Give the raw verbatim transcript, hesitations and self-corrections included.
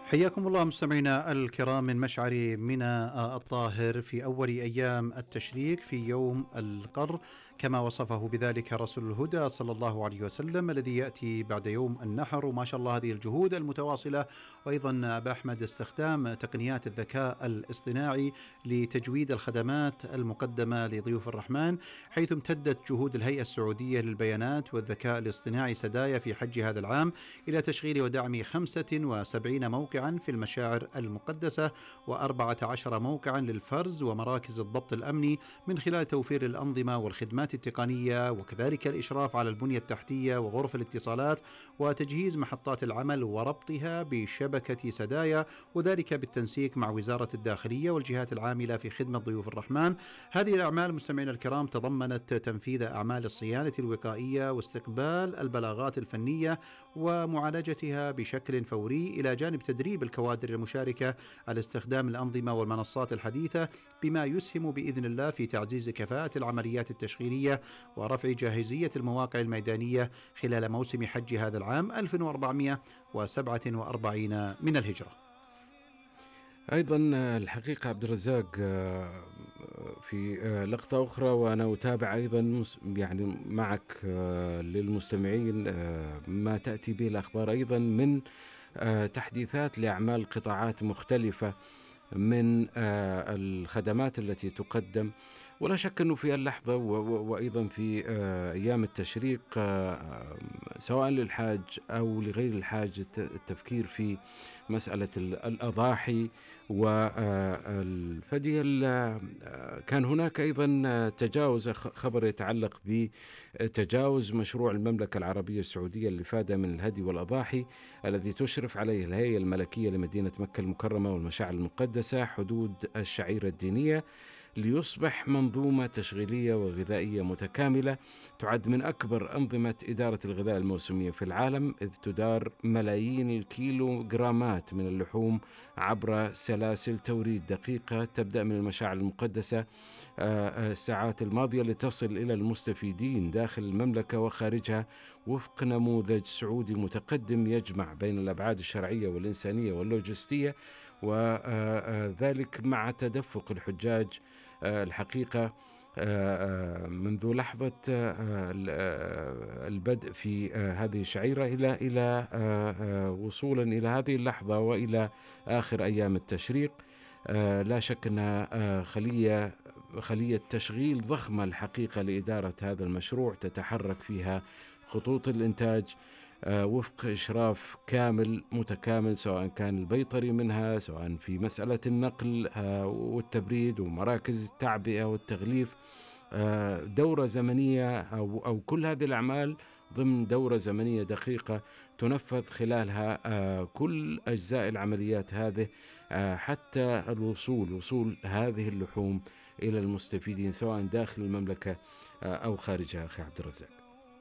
حياكم الله مستمعينا الكرام من مشعر منى الطاهر في أول أيام التشريق في يوم القر، كما وصفه بذلك رسول الهدى صلى الله عليه وسلم، الذي يأتي بعد يوم النحر. وما شاء الله هذه الجهود المتواصلة، وأيضا أبا أحمد استخدام تقنيات الذكاء الاصطناعي لتجويد الخدمات المقدمة لضيوف الرحمن، حيث امتدت جهود الهيئة السعودية للبيانات والذكاء الاصطناعي سدايا في حج هذا العام إلى تشغيل ودعم خمسة وسبعين موقعا في المشاعر المقدسة، وأربعة عشر موقعا للفرز ومراكز الضبط الأمني، من خلال توفير الأنظمة والخدمات التقنية، وكذلك الإشراف على البنية التحتية وغرف الاتصالات، وتجهيز محطات العمل وربطها بشبكة سدايا، وذلك بالتنسيق مع وزارة الداخلية والجهات العاملة في خدمة ضيوف الرحمن. هذه الأعمال مستمعينا الكرام تضمنت تنفيذ أعمال الصيانة الوقائية واستقبال البلاغات الفنية ومعالجتها بشكل فوري، إلى جانب تدريب الكوادر المشاركة على استخدام الأنظمة والمنصات الحديثة، بما يسهم بإذن الله في تعزيز كفاءة العمليات التشغيلية ورفع جاهزية المواقع الميدانية خلال موسم حج هذا العام ألف وأربعمائة وسبعة وأربعين من الهجرة. أيضا الحقيقة عبد الرزاق في لقطة أخرى، وأنا أتابع أيضا يعني معك للمستمعين ما تأتي به الأخبار أيضا من تحديثات لأعمال قطاعات مختلفة من الخدمات التي تقدم. ولا شك أنه في اللحظة وأيضا في أيام التشريق سواء للحاج أو لغير الحاج التفكير في مسألة الأضاحي والفدية. كان هناك أيضا تجاوز، خبر يتعلق بتجاوز مشروع المملكة العربية السعودية للإفادة من الهدي والأضاحي، الذي تشرف عليه الهيئة الملكية لمدينة مكة المكرمة والمشاعر المقدسة حدود الشعيرة الدينية، ليصبح منظومة تشغيلية وغذائية متكاملة تعد من أكبر أنظمة إدارة الغذاء الموسمية في العالم، إذ تدار ملايين الكيلو جرامات من اللحوم عبر سلاسل توريد دقيقة تبدأ من المشاعر المقدسة الساعات الماضية لتصل إلى المستفيدين داخل المملكة وخارجها، وفق نموذج سعودي متقدم يجمع بين الأبعاد الشرعية والإنسانية واللوجستية، وذلك مع تدفق الحجاج الحقيقة منذ لحظة البدء في هذه الشعيرة إلى إلى وصولا إلى هذه اللحظة وإلى آخر أيام التشريق. لا شك أنها خلية خلية تشغيل ضخمة الحقيقة لإدارة هذا المشروع، تتحرك فيها خطوط الإنتاج وفق إشراف كامل متكامل، سواء كان البيطري منها، سواء في مسألة النقل والتبريد ومراكز التعبئة والتغليف، دورة زمنية أو, أو كل هذه الأعمال ضمن دورة زمنية دقيقة تنفذ خلالها كل أجزاء العمليات هذه، حتى الوصول وصول هذه اللحوم إلى المستفيدين سواء داخل المملكة أو خارجها. أخي عبد الرزاق.